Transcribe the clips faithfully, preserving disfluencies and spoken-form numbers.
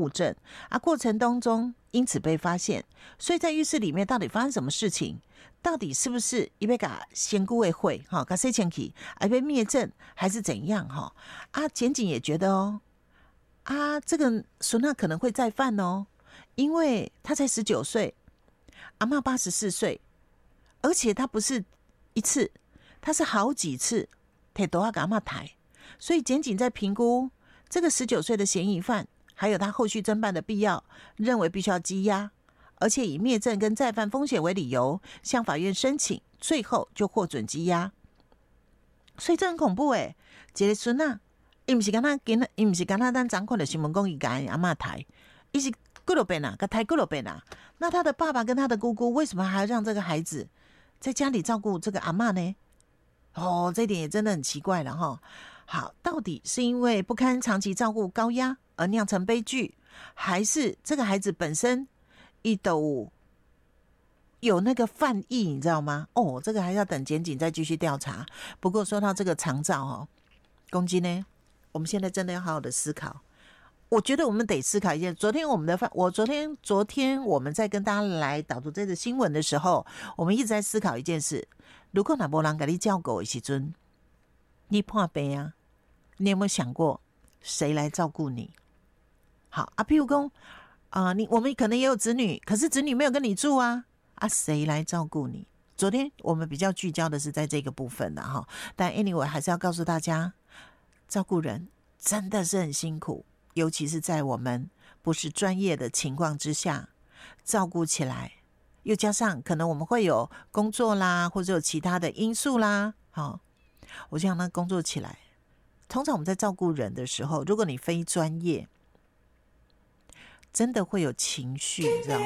物证啊，过程当中因此被发现，所以在浴室里面到底发生什么事情？到底是不是一被把仙姑会会哈，把塞前去，还被灭证还是怎样哈？啊，检警也觉得哦，啊，这个孙娜可能会再犯哦，因为他才十九岁，阿嬷八十四岁，而且他不是一次，他是好几次提多阿给阿嬷抬，所以检警在评估这个十九岁的嫌疑犯，还有他后续侦办的必要，认为必须要羁押。而且以灭证跟再犯风险为理由，向法院申请，最后就获准羁押。所以这很恐怖诶，一个孙啊，伊不是跟他跟，伊不是跟他当掌管的新闻讲伊甲阿嬷抬，伊是过路边啊，甲抬过路边啊。那他的爸爸跟他的姑姑为什么还要让这个孩子在家里照顾这个阿嬷呢？哦，这一点也真的很奇怪了哈。好，到底是因为不堪长期照顾高压而酿成悲剧，还是这个孩子本身？一斗有那个犯意，你知道吗？哦，这个还要等检警再继续调查。不过说到这个长照哦，公鸡呢，我们现在真的要好好的思考。我觉得我们得思考一件。昨天我们的我昨天昨天我们在跟大家来导读这个新闻的时候，我们一直在思考一件事：如果哪没人给你照顾的时候，你怕病啊？你有没有想过谁来照顾你？好啊，譬如说。啊、呃，你我们可能也有子女，可是子女没有跟你住啊，啊，谁来照顾你？昨天我们比较聚焦的是在这个部分的哈，但 anyway 还是要告诉大家，照顾人真的是很辛苦，尤其是在我们不是专业的情况之下，照顾起来，又加上可能我们会有工作啦，或者有其他的因素啦，好，我想呢，工作起来，通常我们在照顾人的时候，如果你非专业。真的会有情绪，你知道吗？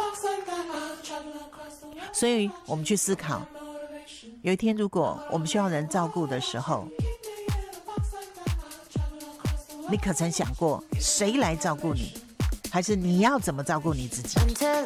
所以我们去思考，有一天如果我们需要人照顾的时候，你可曾想过谁来照顾你，还是你要怎么照顾你自己？